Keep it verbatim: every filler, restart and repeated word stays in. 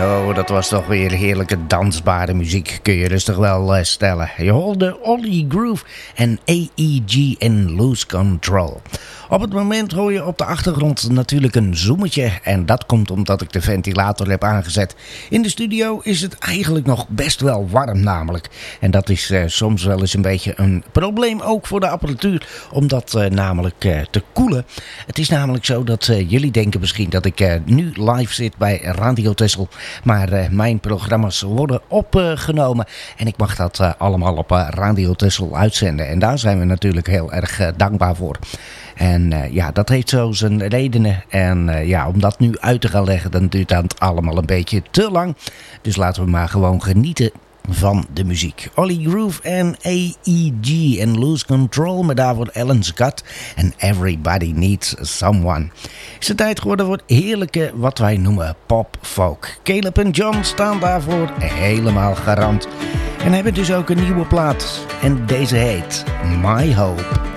Zo, dat was toch weer heerlijke dansbare muziek. Kun je rustig wel uh, stellen. Je hoorde Ollie Groove en A E G en Lose Control. Op het moment hoor je op de achtergrond natuurlijk een zoemetje. En dat komt omdat ik de ventilator heb aangezet. In de studio is het eigenlijk nog best wel warm namelijk. En dat is uh, soms wel eens een beetje een probleem ook voor de apparatuur. Om dat uh, namelijk uh, te koelen. Het is namelijk zo dat uh, jullie denken misschien dat ik uh, nu live zit bij Radio Texel. Maar uh, mijn programma's worden opgenomen. Uh, en ik mag dat uh, allemaal op uh, Radio Texel uitzenden. En daar zijn we natuurlijk heel erg uh, dankbaar voor. En uh, ja, dat heeft zo zijn redenen. En uh, ja, om dat nu uit te gaan leggen, dan duurt dat allemaal een beetje te lang. Dus laten we maar gewoon genieten van de muziek. Ollie Groove en A E G en Lose Control, maar daarvoor Alan Scott en Everybody Needs Someone. Is het tijd geworden voor heerlijke, wat wij noemen pop-folk. Caleb en John staan daarvoor helemaal garant. En hebben dus ook een nieuwe plaat. En deze heet My Hope.